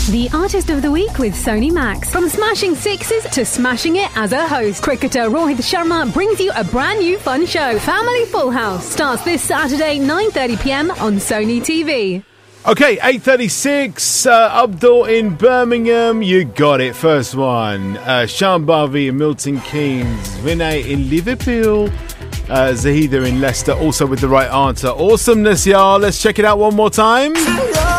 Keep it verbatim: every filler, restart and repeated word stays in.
The Artist of the Week with Sony Max. From smashing sixes to smashing it as a host, cricketer Rohit Sharma brings you a brand new fun show. Family Full House starts this Saturday, nine thirty p m on Sony T V. Okay, eight thirty-six, uh, Abdul in Birmingham, you got it. First one, uh, Shambavi in Milton Keynes, Vinay in Liverpool, uh, Zahida in Leicester, also with the right answer. Awesomeness, y'all. Let's check it out one more time.